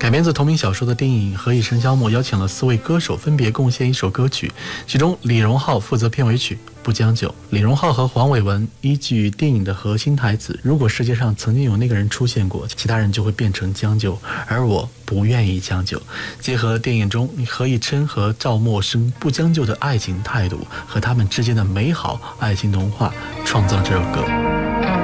改编自同名小说的电影《何以笙箫默》邀请了4位歌手分别贡献一首歌曲，其中李荣浩负责片尾曲《不将就》。李荣浩和黄伟文依据电影的核心台词“如果世界上曾经有那个人出现过，其他人就会变成将就，而我不愿意将就”，结合电影中何以琛和赵默笙不将就的爱情态度和他们之间的美好爱情童话，创造这首歌。